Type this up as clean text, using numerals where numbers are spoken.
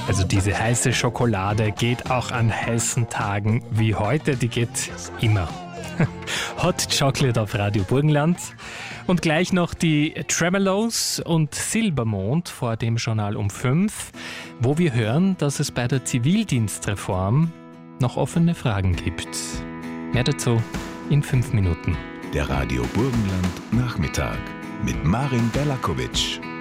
Also diese heiße Schokolade geht auch an heißen Tagen wie heute, die geht immer. Hot Chocolate auf Radio Burgenland. Und gleich noch die Tremeloes und Silbermond vor dem Journal um 5, wo wir hören, dass es bei der Zivildienstreform noch offene Fragen gibt. Mehr dazu in 5 Minuten. Der Radio Burgenland Nachmittag mit Marin Berlakovic.